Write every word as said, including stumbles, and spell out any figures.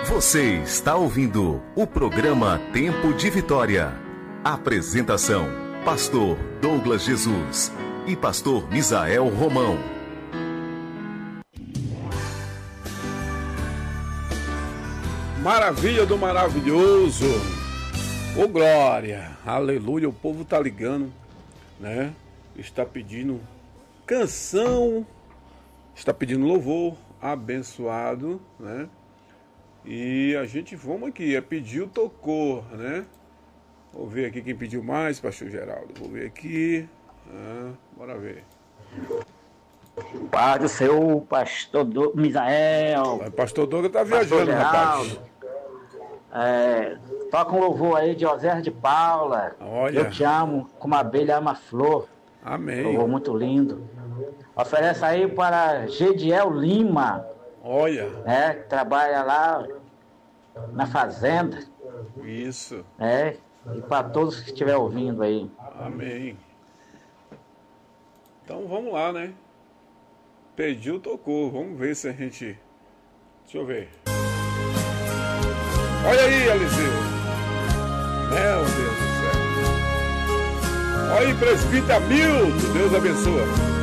Você está ouvindo o programa Tempo de Vitória. Apresentação: Pastor Douglas Jesus e Pastor Misael Romão. Maravilha do maravilhoso. Ô glória, aleluia, o povo tá ligando, né? Está pedindo canção, está pedindo louvor abençoado, né? E a gente, vamos aqui, é pediu, tocou, né? Vou ver aqui quem pediu mais, pastor Geraldo. Vou ver aqui. Ah, bora ver. Pai do seu pastor do... Misael. O pastor Douglas tá viajando, rapaz. É, toca um louvor aí de José de Paula. Olha. Eu te amo, como a abelha ama a flor. Amém. Louvor muito lindo. Oferece aí para Gediel Lima. Olha. É, que trabalha lá na fazenda. Isso. É, e para todos que estiver ouvindo aí. Amém. Então vamos lá, né? Pediu, tocou. Vamos ver se a gente... Deixa eu ver. Olha aí, Eliseu. Meu Deus do céu. Olha aí, presbítero Milton. Deus abençoe.